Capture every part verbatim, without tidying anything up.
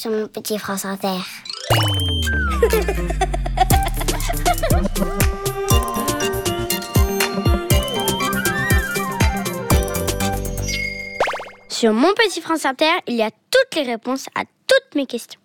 sur mon petit France Inter. Sur mon petit France Inter, il y a toutes les réponses à toutes mes questions.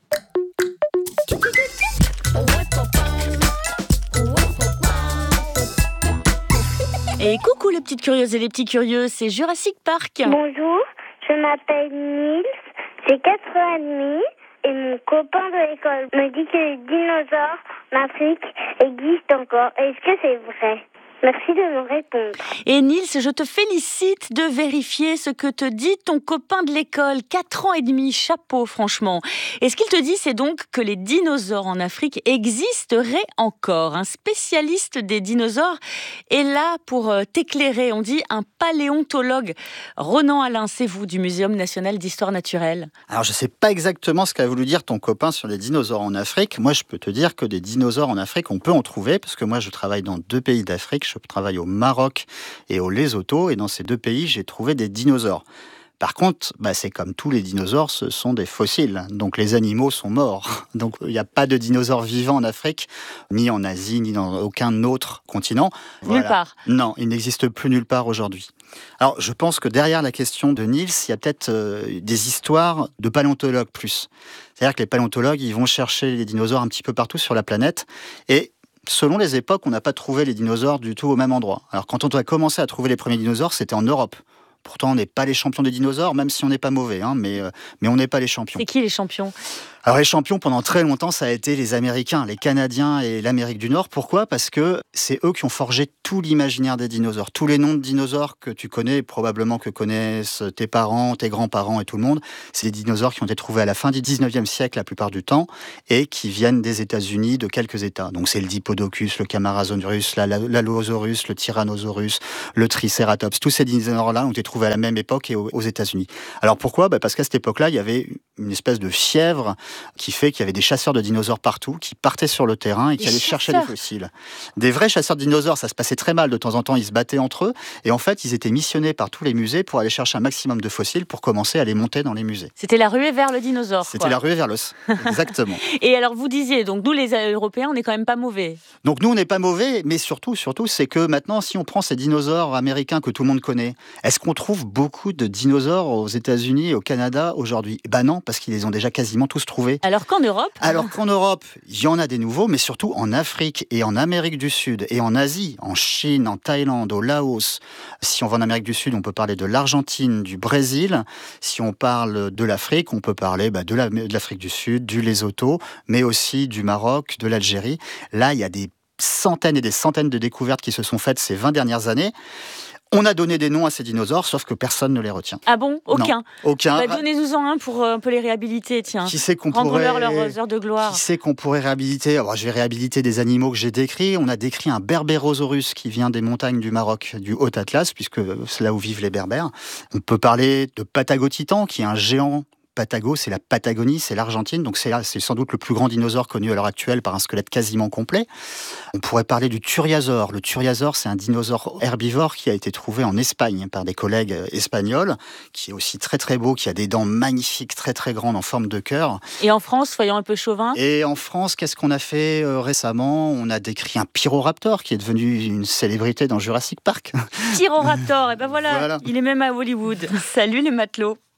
Et coucou les petites curieuses et les petits curieux, c'est Jurassic Park. Bonjour, je m'appelle Nils, j'ai quatre ans et demi et mon copain de l'école me dit que les dinosaures en Afrique existent encore. Est-ce que c'est vrai ? Merci de me répondre. Et Nils, je te félicite de vérifier ce que te dit ton copain de l'école. quatre ans et demi, chapeau franchement. Et ce qu'il te dit, c'est donc que les dinosaures en Afrique existeraient encore. Un spécialiste des dinosaures est là pour t'éclairer. On dit un paléontologue. Ronan Alain, c'est vous du Muséum national d'histoire naturelle. Alors je ne sais pas exactement ce qu'a voulu dire ton copain sur les dinosaures en Afrique. Moi, je peux te dire que des dinosaures en Afrique, on peut en trouver, parce que moi, je travaille dans deux pays d'Afrique. Je travaille au Maroc et au Lesotho, et dans ces deux pays, j'ai trouvé des dinosaures. Par contre, bah, c'est comme tous les dinosaures, ce sont des fossiles. Donc les animaux sont morts. Donc il n'y a pas de dinosaures vivants en Afrique, ni en Asie, ni dans aucun autre continent. Voilà. Nulle part. Non, il n'existe plus nulle part aujourd'hui. Alors je pense que derrière la question de Nils, il y a peut-être euh, des histoires de paléontologues plus. C'est-à-dire que les paléontologues, ils vont chercher les dinosaures un petit peu partout sur la planète, et selon les époques, on n'a pas trouvé les dinosaures du tout au même endroit. Alors quand on a commencé à trouver les premiers dinosaures, c'était en Europe. Pourtant, on n'est pas les champions des dinosaures, même si on n'est pas mauvais, hein, mais, euh, mais on n'est pas les champions. C'est qui les champions ? Alors les champions, pendant très longtemps, ça a été les Américains, les Canadiens et l'Amérique du Nord. Pourquoi ? Parce que c'est eux qui ont forgé tout l'imaginaire des dinosaures. Tous les noms de dinosaures que tu connais, probablement que connaissent tes parents, tes grands-parents et tout le monde, c'est des dinosaures qui ont été trouvés à la fin du dix-neuvième siècle la plupart du temps et qui viennent des États-Unis, de quelques États. Donc c'est le Diplodocus, le Camarasaurus, l'Allosaurus, le Tyrannosaurus, le Triceratops. Tous ces dinosaures-là ont été trouvés à la même époque et aux États-Unis. Alors pourquoi ? Bah parce qu'à cette époque-là, il y avait une espèce de fièvre qui fait qu'il y avait des chasseurs de dinosaures partout, qui partaient sur le terrain et qui des allaient chasseurs. chercher des fossiles. Des vrais chasseurs de dinosaures, ça se passait très mal. De temps en temps, ils se battaient entre eux. Et en fait, ils étaient missionnés par tous les musées pour aller chercher un maximum de fossiles pour commencer à les monter dans les musées. C'était la ruée vers le dinosaure. C'était quoi. la ruée vers l'os, exactement. Et alors, vous disiez, donc nous, les Européens, on n'est quand même pas mauvais. Donc nous, on n'est pas mauvais, mais surtout, surtout, c'est que maintenant, si on prend ces dinosaures américains que tout le monde connaît, est-ce qu'on trouve beaucoup de dinosaures aux États-Unis et au Canada aujourd'hui ? Ben non, parce qu'ils les ont déjà quasiment tous trouvés. Alors qu'en Europe ? Alors qu'en Europe, il y en a des nouveaux, mais surtout en Afrique et en Amérique du Sud et en Asie, en Chine, en Thaïlande, au Laos. Si on va en Amérique du Sud, on peut parler de l'Argentine, du Brésil. Si on parle de l'Afrique, on peut parler bah, de, la, de l'Afrique du Sud, du Lesotho, mais aussi du Maroc, de l'Algérie. Là, il y a des centaines et des centaines de découvertes qui se sont faites ces vingt dernières années. On a donné des noms à ces dinosaures, sauf que personne ne les retient. Ah bon ? Aucun ? Non, aucun. Bah, donnez-nous-en un pour euh, un peu les réhabiliter, tiens. Qui sait qu'on Rendre-leur pourrait... leurs heures de gloire. Qui sait qu'on pourrait réhabiliter ? Alors, je vais réhabiliter des animaux que j'ai décrits. On a décrit un Berbérosaurus qui vient des montagnes du Maroc, du Haut-Atlas, puisque c'est là où vivent les Berbères. On peut parler de Patagotitan, qui est un géant. Patago, c'est la Patagonie, c'est l'Argentine, donc c'est, là, c'est sans doute le plus grand dinosaure connu à l'heure actuelle par un squelette quasiment complet. On pourrait parler du Thuriasaure. Le Thuriasaure, c'est un dinosaure herbivore qui a été trouvé en Espagne par des collègues espagnols, qui est aussi très très beau, qui a des dents magnifiques, très très grandes en forme de cœur. Et en France, soyons un peu chauvins. Et en France, qu'est-ce qu'on a fait euh, récemment ? On a décrit un Pyroraptor qui est devenu une célébrité dans Jurassic Park. Pyroraptor, et ben voilà, Voilà. il est même à Hollywood. Salut les matelots.